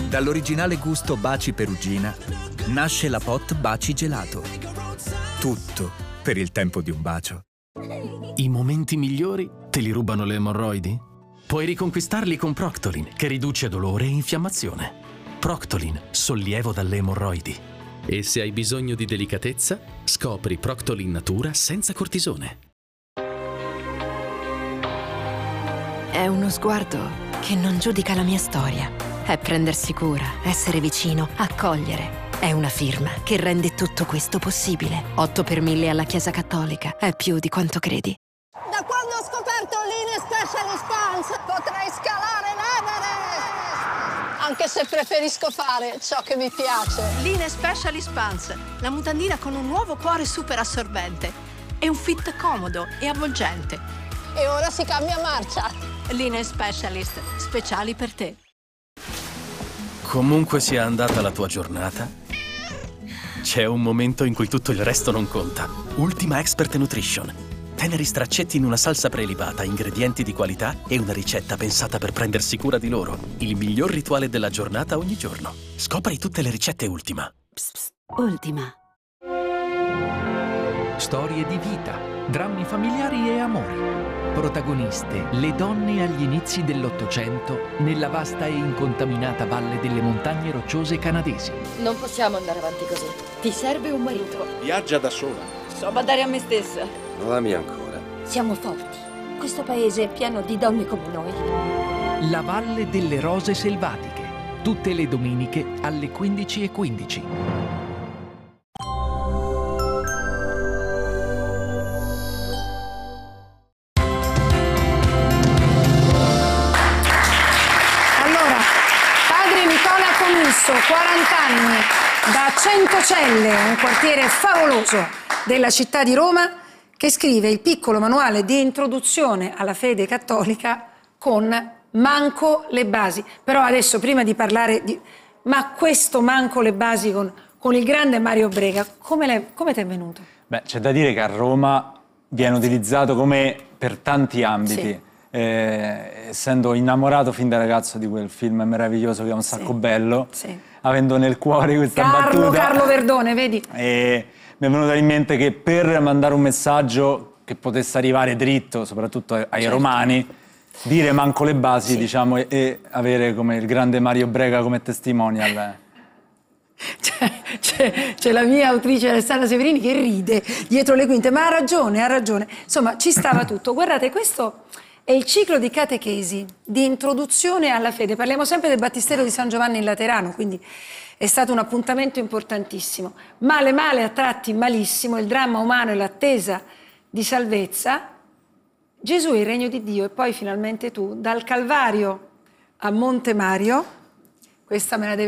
Dall'originale gusto Baci Perugina nasce la Pot Baci Gelato. Tutto per il tempo di un bacio. I momenti migliori te li rubano le emorroidi? Puoi riconquistarli con Proctolin, che riduce dolore e infiammazione. Proctolin, sollievo dalle emorroidi. E se hai bisogno di delicatezza, scopri Proctolin Natura senza cortisone. È uno sguardo che non giudica la mia storia. È prendersi cura, essere vicino, accogliere. È una firma che rende tutto questo possibile. 8 per 1000 alla Chiesa Cattolica. È più di quanto credi. Da quando ho scoperto l'Line Specialist Pants potrei scalare l'Everest! Anche se preferisco fare ciò che mi piace. Line Specialist Pants, la mutandina con un nuovo cuore super assorbente. È un fit comodo e avvolgente. E ora si cambia marcia. Line Specialist, speciali per te. Comunque sia andata la tua giornata, c'è un momento in cui tutto il resto non conta. Ultima Expert Nutrition. Teneri straccetti in una salsa prelibata, ingredienti di qualità e una ricetta pensata per prendersi cura di loro. Il miglior rituale della giornata ogni giorno. Scopri tutte le ricette Ultima. Psst, psst. Ultima. Storie di vita, drammi familiari e amori. Protagoniste, le donne agli inizi dell'Ottocento nella vasta e incontaminata valle delle montagne rocciose canadesi. Non possiamo andare avanti così. Ti serve un marito. Viaggia da sola. So badare a me stessa. Non ami ancora. Siamo forti. Questo paese è pieno di donne come noi. La Valle delle Rose Selvatiche. Tutte le domeniche alle 15:15. Padre Nicola Commisso, 40 anni, da Centocelle, un quartiere favoloso della città di Roma, che scrive il piccolo manuale di introduzione alla fede cattolica con manco le basi. Però adesso, prima di parlare di... Ma questo manco le basi con il grande Mario Brega, come ti è venuto? Beh, c'è da dire che a Roma viene utilizzato come per tanti ambiti. Sì. Essendo innamorato fin da ragazzo di quel film meraviglioso che è Un sacco bello, avendo nel cuore questa battuta... Carlo Verdone, vedi? E mi è venuto in mente che per mandare un messaggio che potesse arrivare dritto, soprattutto ai romani, dire manco le basi, diciamo, e avere come il grande Mario Brega come testimonial. C'è la mia autrice Alessandra Severini che ride dietro le quinte, ma ha ragione. Insomma, ci stava tutto. Guardate, questo è il ciclo di catechesi, di introduzione alla fede. Parliamo sempre del Battistero di San Giovanni in Laterano, quindi è stato un appuntamento importantissimo. Male, a tratti malissimo, il dramma umano e l'attesa di salvezza. Gesù è il regno di Dio e poi finalmente tu, dal Calvario a Monte Mario, questa me la devi